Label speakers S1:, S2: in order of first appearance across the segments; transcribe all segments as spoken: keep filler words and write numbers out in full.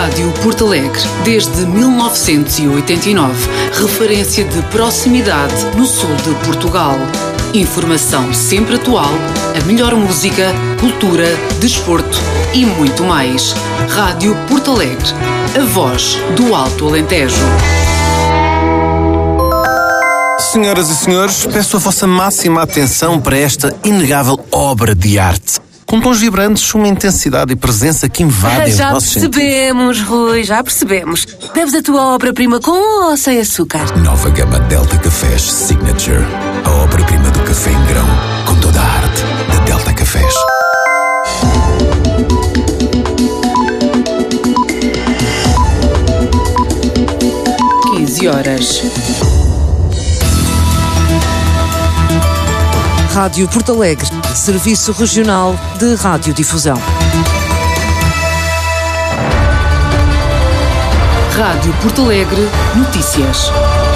S1: Rádio Porto Alegre, desde mil novecentos e oitenta e nove, referência de proximidade no sul de Portugal. Informação sempre atual, a melhor música, cultura, desporto e muito mais. Rádio Porto Alegre, a voz do Alto Alentejo.
S2: Senhoras e senhores, peço a vossa máxima atenção para esta inegável obra de arte. Com tons vibrantes, uma intensidade e presença que invadem
S3: já
S2: os nossos sentidos.
S3: Já percebemos, Rui, já percebemos. Deves a tua obra-prima com ou sem açúcar?
S4: Nova gama Delta Cafés Signature. A obra-prima do café em grão, com toda a arte da Delta Cafés.
S1: quinze horas.
S5: Rádio Porto Alegre, Serviço Regional de Radiodifusão.
S1: Rádio Porto Alegre, notícias.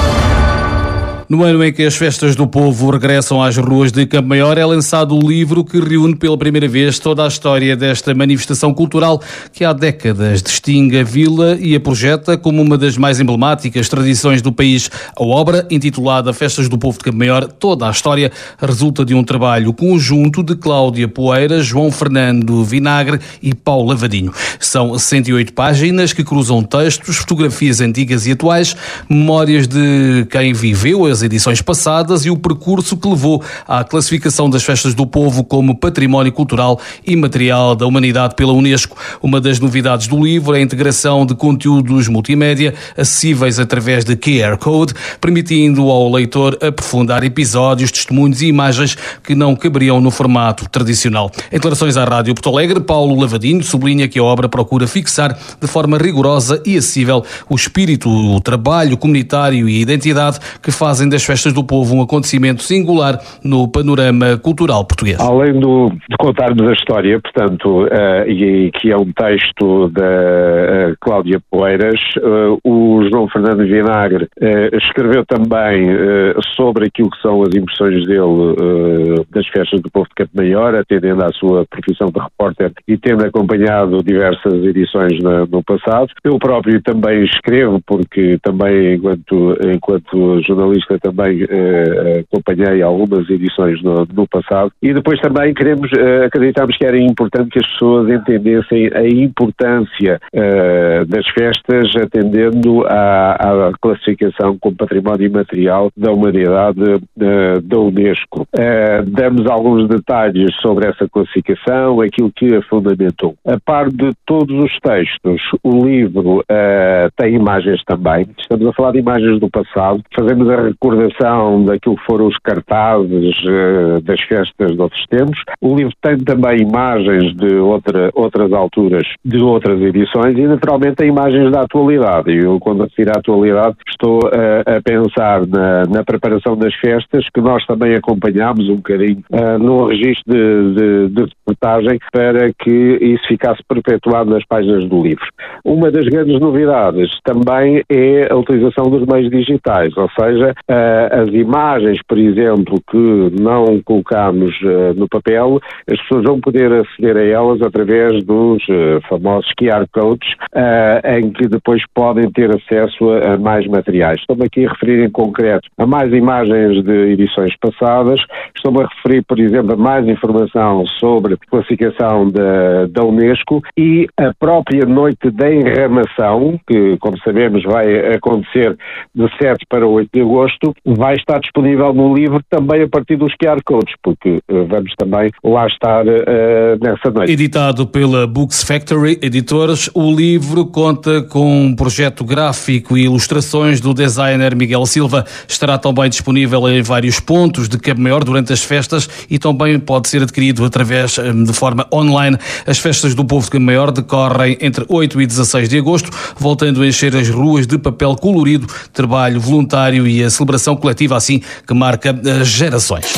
S6: No ano em que as festas do povo regressam às ruas de Campo Maior, é lançado o livro que reúne pela primeira vez toda a história desta manifestação cultural que há décadas distingue a vila e a projeta como uma das mais emblemáticas tradições do país. A obra, intitulada Festas do Povo de Campo Maior, toda a história, resulta de um trabalho conjunto de Cláudia Poeira, João Fernando Vinagre e Paulo Lavadinho. São cento e oito páginas que cruzam textos, fotografias antigas e atuais, memórias de quem viveu as edições passadas e o percurso que levou à classificação das Festas do Povo como Património Cultural e Material da Humanidade pela Unesco. Uma das novidades do livro é a integração de conteúdos multimédia acessíveis através de Q R Code, permitindo ao leitor aprofundar episódios, testemunhos e imagens que não caberiam no formato tradicional. Em declarações à Rádio Porto Alegre, Paulo Lavadinho sublinha que a obra procura fixar de forma rigorosa e acessível o espírito, o trabalho comunitário e a identidade que fazem das Festas do Povo um acontecimento singular no panorama cultural português.
S7: Além do, de contarmos a história, portanto, uh, e, e que é um texto da uh, Cláudia Poeiras, uh, o João Fernando Vinagre uh, escreveu também uh, sobre aquilo que são as impressões dele uh, das Festas do Povo de Campo Maior, atendendo à sua profissão de repórter e tendo acompanhado diversas edições no, no passado. Eu próprio também escrevo, porque também, enquanto, enquanto jornalista, também eh, acompanhei algumas edições no, no passado, e depois também queremos, eh, acreditamos que era importante que as pessoas entendessem a importância eh, das festas, atendendo à, à classificação como Património Imaterial da Humanidade eh, da Unesco. Eh, damos alguns detalhes sobre essa classificação, aquilo que a fundamentou. A par de todos os textos, o livro eh, tem imagens também. Estamos a falar de imagens do passado. Fazemos a recordação daquilo que foram os cartazes uh, das festas de outros tempos. O livro tem também imagens de outra, outras alturas, de outras edições, e naturalmente tem imagens da atualidade. Eu, quando refiro à atualidade, estou uh, a pensar na, na preparação das festas, que nós também acompanhámos um bocadinho uh, no registro de, de, de reportagem, para que isso ficasse perpetuado nas páginas do livro. Uma das grandes novidades também é a utilização dos meios digitais, ou seja, Uh, as imagens, por exemplo, que não colocamos uh, no papel, as pessoas vão poder aceder a elas através dos uh, famosos Q R Codes, uh, em que depois podem ter acesso a, a mais materiais. Estou-me aqui a referir em concreto a mais imagens de edições passadas, estou-me a referir, por exemplo, a mais informação sobre a classificação da, da Unesco e a própria noite da enramação, que, como sabemos, vai acontecer de sete para oito de agosto, vai estar disponível no livro também a partir dos Q R Codes, porque uh, vamos também lá estar uh, nessa noite.
S6: Editado pela Books Factory Editores, o livro conta com um projeto gráfico e ilustrações do designer Miguel Silva. Estará também disponível em vários pontos de Campo Maior durante as festas e também pode ser adquirido através de forma online. As Festas do Povo de Campo Maior decorrem entre oito e dezasseis de agosto, voltando a encher as ruas de papel colorido, trabalho voluntário e a celebração coletiva assim que marca as gerações.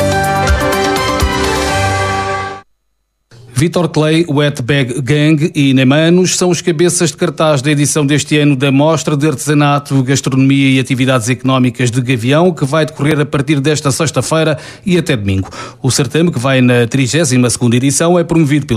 S6: Vitor Clay, Wetbag Gang e Neymanos são os cabeças de cartaz da edição deste ano da Mostra de Artesanato, Gastronomia e Atividades Económicas de Gavião, que vai decorrer a partir desta sexta-feira e até domingo. O certame, que vai na trigésima segunda edição, é promovido pelo